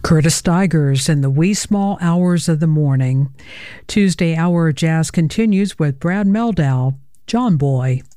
Curtis Stigers in the wee small hours of the morning. Tuesday Hour Jazz continues with Brad Mehldau, John Boy.